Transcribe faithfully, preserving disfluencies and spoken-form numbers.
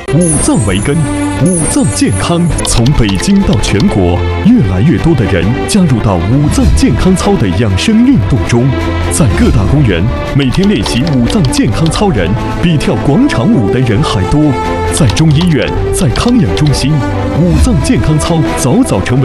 五脏为根，五脏健康。从北京到全国，越来越多的人加入到五脏健康操的养生运动中。在各大公园，每天练习五脏健康操人比跳广场舞的人还多。在中医院，在康养中心，五脏健康操早早成为